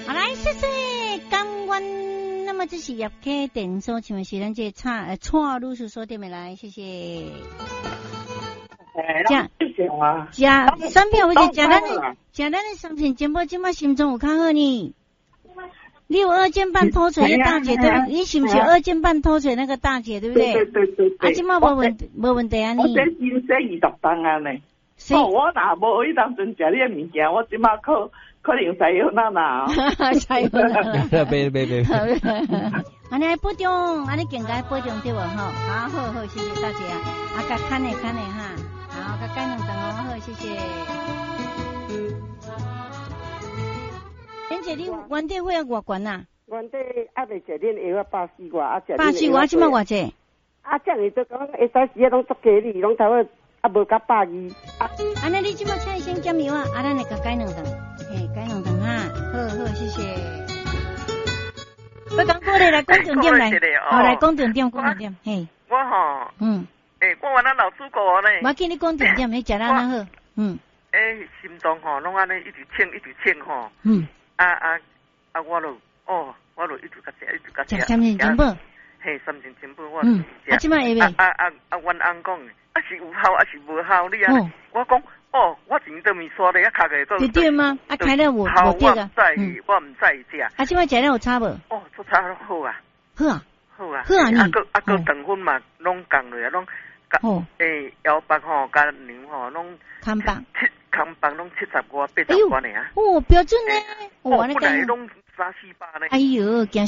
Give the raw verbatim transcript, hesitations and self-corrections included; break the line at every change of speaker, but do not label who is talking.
好来，谢谢甘愿。那么这是叶客电所，请问是咱这差呃错律师说对没来？谢谢。这样，食选票或者食咱的食咱的商品，节目今麦心中有较好呢。你有二件半偷水的大姐对不对？你是不是二件半偷水那个大姐对不对？
对对对对。
啊，今麦无问无问题啊你。
我这新洗二十档啊呢。哦，我若无迄当阵食你的物件，我即马可可能使用哪哪。
使用哪哪。
别别别。
安尼保重，安尼更加保重对无吼？好好好，谢谢大姐啊！啊，甲看咧看咧哈，好，甲改两档哦，好，谢谢。莲姐，你原底血压偌悬呐？
原底还未食恁药啊，百四外啊，食
百四外，即摆偌济？
啊，这样就讲会使时啊，拢足加哩，拢头个啊无甲百二。啊，
安尼你即摆请医生减药啊，啊，咱来甲改两档，嘿，改两档哈，好好，谢谢。要讲过来来讲重点来，好来讲重点，讲重点，嘿。
我吼，
嗯，
诶，我原来老主顾呢。
我见你讲重点，你食咱哪好？嗯。
诶，心脏吼，拢安尼一直称一直称吼。
嗯。
啊啊啊！我就哦，我就一直甲食，一直甲食。
食三斤金宝。
嘿，三斤金宝我。
嗯。啊，即摆会未？
啊啊啊啊！阮翁讲，啊是有效，啊是无效，你啊？我讲，哦，我前倒面刷咧，啊卡个做。
对对吗？啊，开了无无对啊？
嗯。我唔在食。
啊，即摆食了有差无？
哦，做差好啊。
好啊。
好啊。
好啊，你。
啊个啊个糖分嘛，拢降落啊，拢。哦。诶，腰腹吼，甲牛吼，拢。
康棒。
康棒拢七十外、八十外呢啊！
哦，标准呢。
哦，本来拢三四百呢。
哎呦，惊